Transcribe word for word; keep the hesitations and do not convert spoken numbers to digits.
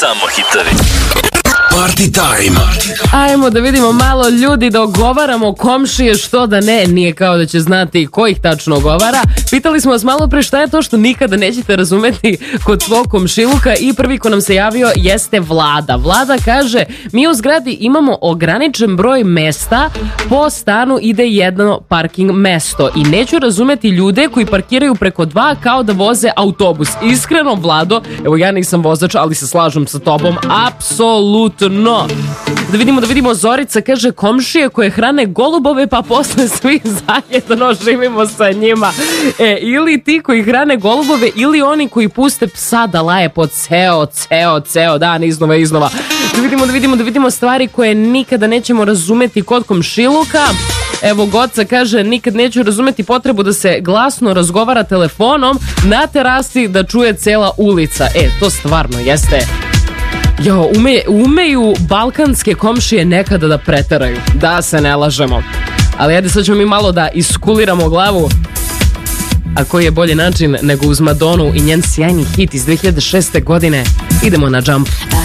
Samo hitovi. Party time. Ajmo da vidimo malo ljudi, da ogovaramo komšije, što da ne, nije kao da će znati ko ih tačno ogovara. Pitali smo vas malo pre šta je to što nikada nećete razumeti kod svog komšiluka i prvi ko nam se javio jeste Vlada. Vlada kaže, mi u zgradi imamo ograničen broj mesta, po stanu ide jedno parking mesto i neću razumeti ljude koji parkiraju preko dva kao da voze autobus. Iskreno, Vlado, evo ja nisam vozač, ali se slažem sa tobom, apsolutno. Da vidimo, da vidimo, Zorica kaže, komšije koje hrane golubove pa posle svi zajedno živimo sa njima. E, ili ti koji hrane golubove ili oni koji puste psa da laje po ceo, ceo, ceo dan iznova, iznova. Da vidimo, da vidimo, da vidimo stvari koje nikada nećemo razumeti kod komšiluka. Evo, Goca kaže, nikad neću razumeti potrebu da se glasno razgovara telefonom na terasi da čuje cela ulica. E, to stvarno jeste... Jo, ume, umeju balkanske komšije nekada da preteraju, da se ne lažemo. Ali ajde, sad ćemo mi malo da iskuliramo glavu. A koji je bolji način nego uz Madonu i njen sjajni hit iz dve hiljade šeste godine. Idemo na Jump.